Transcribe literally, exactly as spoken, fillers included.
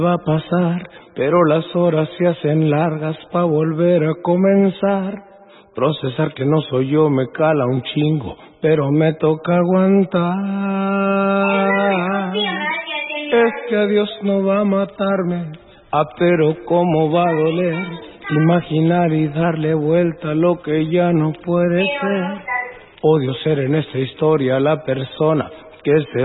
Va a pasar, pero las horas se hacen largas pa' volver a comenzar. Procesar que no soy yo me cala un chingo, pero me toca aguantar. Es que a Dios no va a matarme, ah, pero cómo va a doler imaginar y darle vuelta a lo que ya no puede ser. Odio ser en esta historia la persona que se